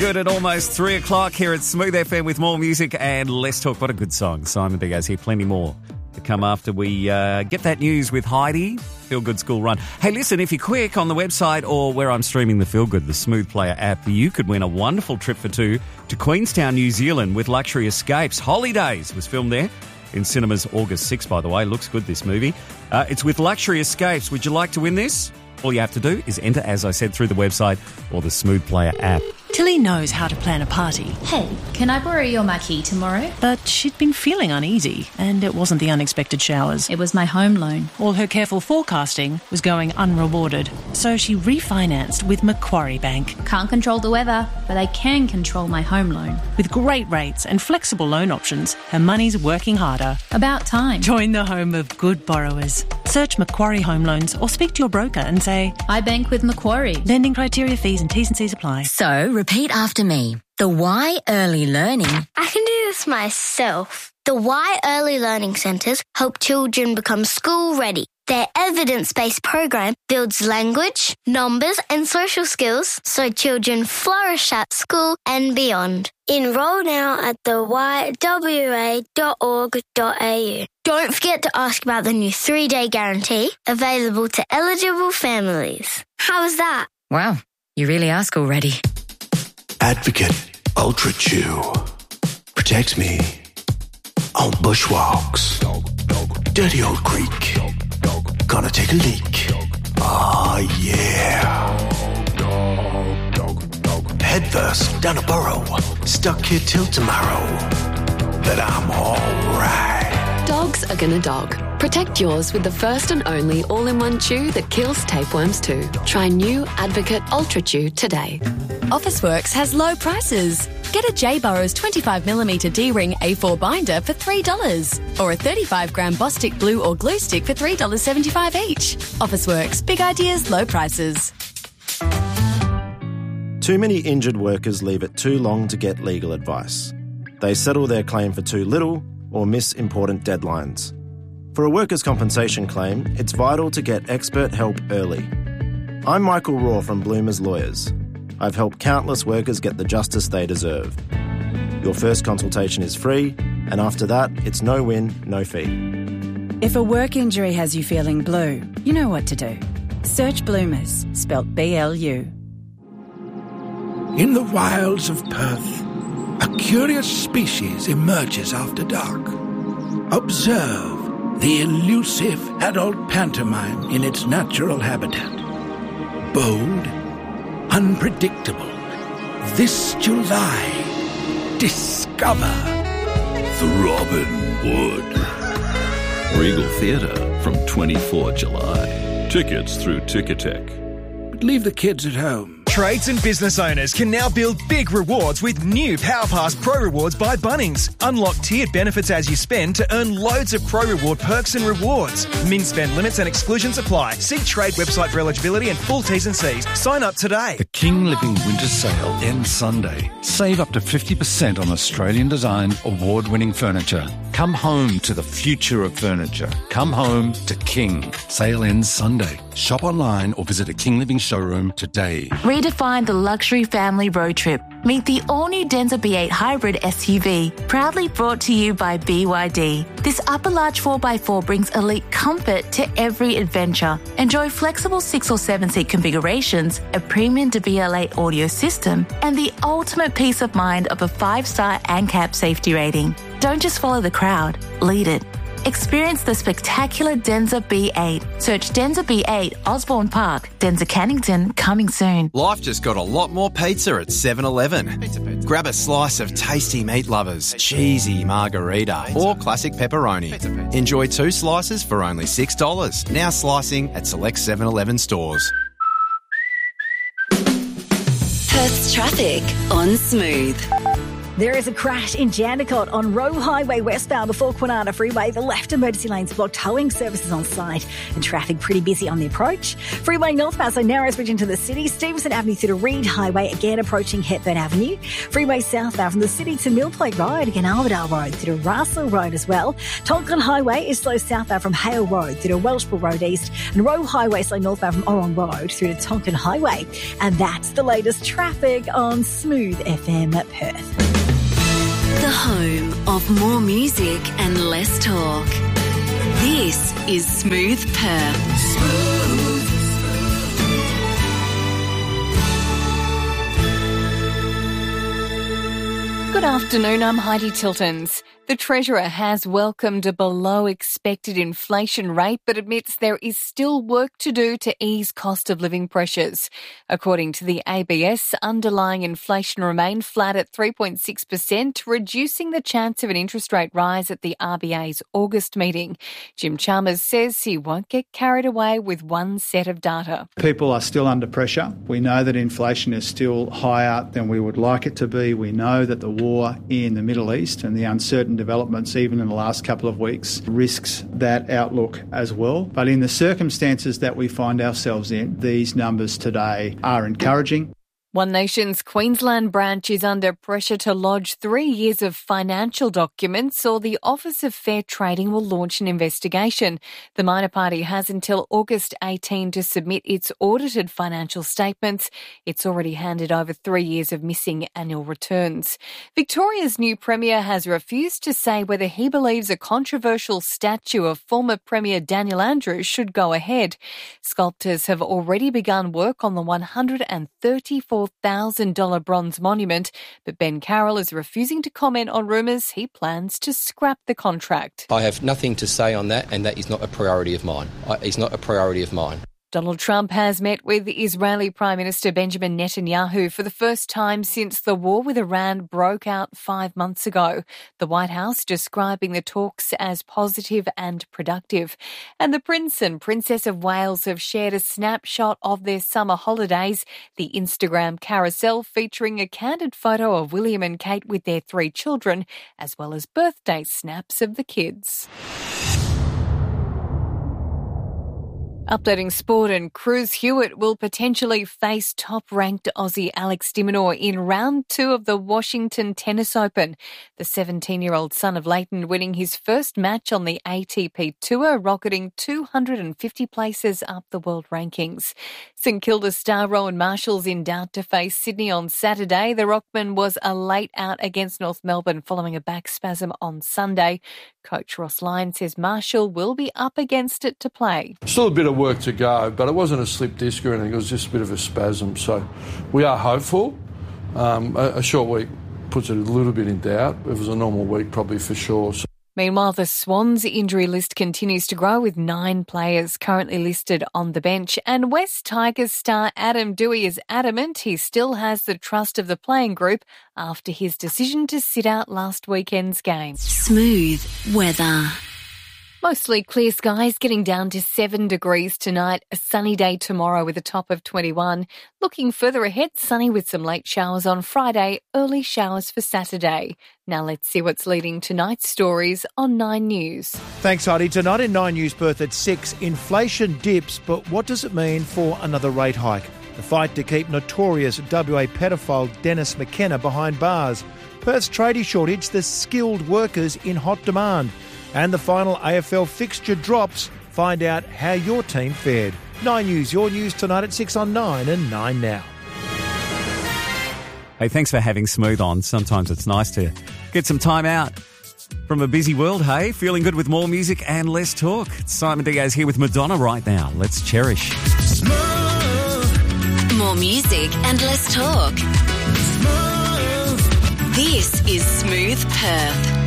Good at almost 3 o'clock here at Smooth FM with more music and less talk. What a good song. Simon Diaz here. Plenty more to come after we get that news with Heidi. Feel Good School Run. Hey, listen, if you're quick on the website or where I'm streaming the Feel Good, the Smooth Player app, you could win a wonderful trip for two to Queenstown, New Zealand with Luxury Escapes. Holidays was filmed there in cinemas August 6, by the way. Looks good, this movie. It's with Luxury Escapes. Would you like to win this? All you have to do is enter, as I said, through the website or the Smooth Player app. Tilly knows how to plan a party. Hey, can I borrow your marquee tomorrow? But she'd been feeling uneasy, and it wasn't the unexpected showers. It was my home loan. All her careful forecasting was going unrewarded, so she refinanced with Macquarie Bank. Can't control the weather, but I can control my home loan. With great rates and flexible loan options, her money's working harder. About time. Join the home of good borrowers. Search Macquarie Home Loans or speak to your broker and say, I bank with Macquarie. Lending criteria, fees and T's and C's apply. So, repeat after me. The Y Early Learning. I can do this myself. The Y Early Learning Centres help children become school ready. Their evidence-based program builds language, numbers and social skills so children flourish at school and beyond. Enrol now at theYWA.org.au. Don't forget to ask about the new 3-day guarantee available to eligible families. How was that? Wow, you really ask already. Advocate Ultra Chew protects me on bushwalks. Dirty old creek. Gonna take a leak. Oh yeah. Head first down a burrow. Stuck here till tomorrow. But I'm alright. Dogs are gonna dog. Protect yours with the first and only all-in-one chew that kills tapeworms too. Try new Advocate Ultra Chew today. Officeworks has low prices. Get a J. Burrows 25mm D-ring A4 binder for $3 or a 35-gram Bostik glue or glue stick for $3.75 each. Officeworks, big ideas, low prices. Too many injured workers leave it too long to get legal advice. They settle their claim for too little or miss important deadlines. For a workers' compensation claim, it's vital to get expert help early. I'm Michael Raw from Bloomers Lawyers. I've helped countless workers get the justice they deserve. Your first consultation is free, and after that, it's no win, no fee. If a work injury has you feeling blue, you know what to do. Search Bloomers, spelt B-L-U. In the wilds of Perth, a curious species emerges after dark. Observe the elusive adult pantomime in its natural habitat. Bold, unpredictable. This July, discover Throbbing Wood. Regal Theatre from 24 July. Tickets through Ticketek. But leave the kids at home. Trades and business owners can now build big rewards with new PowerPass Pro Rewards by Bunnings. Unlock tiered benefits as you spend to earn loads of Pro Reward perks and rewards. Min spend limits and exclusions apply. See Trade website for eligibility and full T's and C's. Sign up today. The King Living Winter Sale ends Sunday. Save up to 50% on Australian-designed, award-winning furniture. Come home to the future of furniture. Come home to King. Sale ends Sunday. Shop online or visit a King Living showroom today. Redefine the luxury family road trip. Meet the all-new Denza B8 Hybrid SUV, proudly brought to you by BYD. This upper large 4x4 brings elite comfort to every adventure. Enjoy flexible 6 or 7 seat configurations, a premium DBL8 audio system, and the ultimate peace of mind of a 5-star ANCAP safety rating. Don't just follow the crowd, lead it. Experience the spectacular Denza B8. Search Denza B8 Osborne Park, Denza Cannington, coming soon. Life just got a lot more pizza at 7-Eleven. Grab a slice of tasty meat lovers, cheesy margarita, or classic pepperoni. Enjoy 2 slices for only $6. Now slicing at select 7-Eleven stores. Perth's traffic on Smooth. There is a crash in Jandakot on Roe Highway westbound before Kwinana Freeway. The left emergency lane's blocked, towing services on site and traffic pretty busy on the approach. Freeway northbound, so Narrowsbridge into the city. Stevenson Avenue through to Reed Highway, again approaching Hepburn Avenue. Freeway southbound from the city to Millplate Road, again Armadale Road through to Russell Road as well. Tonkin Highway is slow southbound from Hale Road through to Welshpool Road East. And Roe Highway slow northbound from Orong Road through to Tonkin Highway. And that's the latest traffic on Smooth FM Perth. The home of more music and less talk. This is Smooth Perth. Good afternoon, I'm Heidi Tiltons. The Treasurer has welcomed a below-expected inflation rate but admits there is still work to do to ease cost of living pressures. According to the ABS, underlying inflation remained flat at 3.6%, reducing the chance of an interest rate rise at the RBA's August meeting. Jim Chalmers says he won't get carried away with one set of data. People are still under pressure. We know that inflation is still higher than we would like it to be. We know that the war in the Middle East and the uncertain developments even in the last couple of weeks risks that outlook as well. But in the circumstances that we find ourselves in, these numbers today are encouraging. One Nation's Queensland branch is under pressure to lodge 3 years of financial documents or the Office of Fair Trading will launch an investigation. The minor party has until August 18 to submit its audited financial statements. It's already handed over 3 years of missing annual returns. Victoria's new Premier has refused to say whether he believes a controversial statue of former Premier Daniel Andrews should go ahead. Sculptors have already begun work on the $134,000 bronze monument, but Ben Carroll is refusing to comment on rumours he plans to scrap the contract. I have nothing to say on that, and that is not a priority of mine. It's not a priority of mine. Donald Trump has met with Israeli Prime Minister Benjamin Netanyahu for the first time since the war with Iran broke out 5 months ago. The White House describing the talks as positive and productive. And the Prince and Princess of Wales have shared a snapshot of their summer holidays. The Instagram carousel featuring a candid photo of William and Kate with their 3 children, as well as birthday snaps of the kids. Updating sport, and Cruz Hewitt will potentially face top-ranked Aussie Alex de Minaur in round 2 of the Washington Tennis Open. The 17-year-old son of Leighton winning his first match on the ATP Tour, rocketing 250 places up the world rankings. St Kilda star Rowan Marshall's in doubt to face Sydney on Saturday. The Rockman was a late out against North Melbourne following a back spasm on Sunday. Coach Ross Lyon says Marshall will be up against it to play. Still a bit of work to go, but it wasn't a slip disc or anything. It was just a bit of a spasm. So we are hopeful. A short week puts it a little bit in doubt. If it was a normal week, probably for sure. So. Meanwhile, the Swans injury list continues to grow with 9 players currently listed on the bench. And West Tigers star Adam Doueihi is adamant he still has the trust of the playing group after his decision to sit out last weekend's game. Smooth weather. Mostly clear skies, getting down to 7 degrees tonight. A sunny day tomorrow with a top of 21. Looking further ahead, sunny with some late showers on Friday, early showers for Saturday. Now let's see what's leading tonight's stories on 9 News. Thanks, Heidi. Tonight in 9 News Perth at 6, inflation dips, but what does it mean for another rate hike? The fight to keep notorious WA pedophile Dennis McKenna behind bars. Perth's tradie shortage, the skilled workers in hot demand. And the final AFL fixture drops. Find out how your team fared. 9 News, your news tonight at 6 on 9 and 9 now. Hey, thanks for having Smooth on. Sometimes it's nice to get some time out from a busy world, hey? Feeling good with more music and less talk. It's Simon Diaz here with Madonna right now. Let's cherish. Smooth. More music and less talk. Smooth. This is Smooth Perth.